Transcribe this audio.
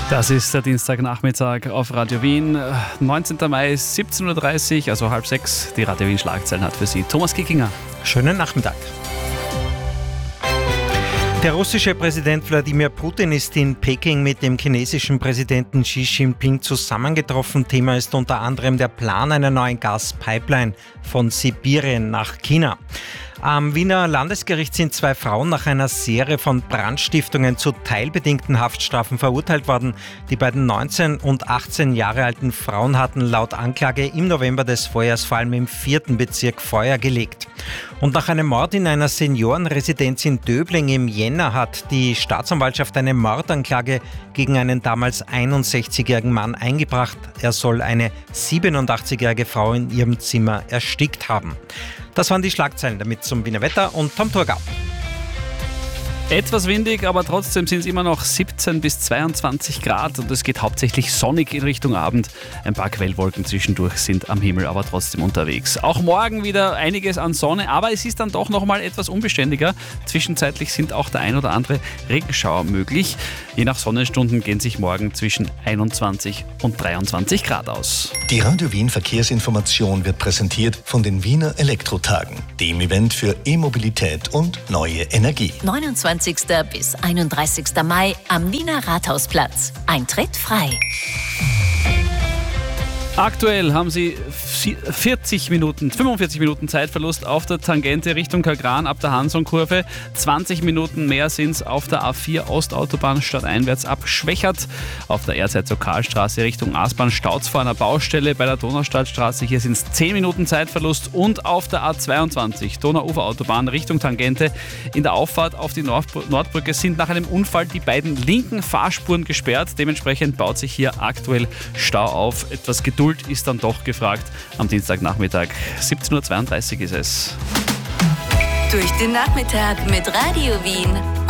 Das ist der Dienstagnachmittag auf Radio Wien. 19. Mai, 17.30 Uhr, also 5:30. Die Radio Wien Schlagzeilen hat für Sie Thomas Kickinger. Schönen Nachmittag. Der russische Präsident Wladimir Putin ist in Peking mit dem chinesischen Präsidenten Xi Jinping zusammengetroffen. Thema ist unter anderem der Plan einer neuen Gaspipeline von Sibirien nach China. Am Wiener Landesgericht sind 2 Frauen nach einer Serie von Brandstiftungen zu teilbedingten Haftstrafen verurteilt worden. Die beiden 19 und 18 Jahre alten Frauen hatten laut Anklage im November des Vorjahres vor allem im 4. Bezirk Feuer gelegt. Und nach einem Mord in einer Seniorenresidenz in Döbling im Jänner hat die Staatsanwaltschaft eine Mordanklage gegen einen damals 61-jährigen Mann eingebracht. Er soll eine 87-jährige Frau in ihrem Zimmer erstickt haben. Das waren die Schlagzeilen, damit zum Wiener Wetter und Tom Thurgau. Etwas windig, aber trotzdem sind es immer noch 17 bis 22 Grad und es geht hauptsächlich sonnig in Richtung Abend. Ein paar Quellwolken zwischendurch sind am Himmel aber trotzdem unterwegs. Auch morgen wieder einiges an Sonne, aber es ist dann doch nochmal etwas unbeständiger. Zwischenzeitlich sind auch der ein oder andere Regenschauer möglich. Je nach Sonnenstunden gehen sich morgen zwischen 21 und 23 Grad aus. Die Radio Wien Verkehrsinformation wird präsentiert von den Wiener Elektrotagen, dem Event für E-Mobilität und neue Energie. 29. bis 31. Mai am Wiener Rathausplatz. Eintritt frei. Aktuell haben Sie 45 Minuten Zeitverlust auf der Tangente Richtung Kagran ab der Hansonkurve. 20 Minuten mehr sind es auf der A4 Ostautobahn stadteinwärts ab Schwächert. Auf der Erzherzog-Karl-Straße Richtung Aspern staut's vor einer Baustelle bei der Donaustadtstraße. Hier sind es 10 Minuten Zeitverlust. Und auf der A22 Donauuferautobahn Richtung Tangente in der Auffahrt auf die Nordbrücke sind nach einem Unfall die beiden linken Fahrspuren gesperrt. Dementsprechend baut sich hier aktuell Stau auf. Etwas Geduld ist dann doch gefragt. Am Dienstagnachmittag 17.32 Uhr ist es. Durch den Nachmittag mit Radio Wien.